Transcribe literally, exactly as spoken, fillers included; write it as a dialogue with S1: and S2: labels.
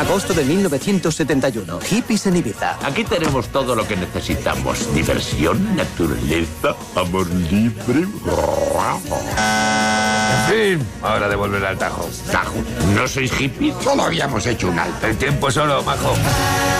S1: Agosto de mil novecientos setenta y uno. Hippies en Ibiza.
S2: Aquí tenemos todo lo que necesitamos. Diversión, naturaleza, amor libre.
S3: En fin, hora de volver al Tajo.
S2: ¿Tajo? ¿No sois hippies?
S3: Solo habíamos hecho un alto. El tiempo es oro, majo.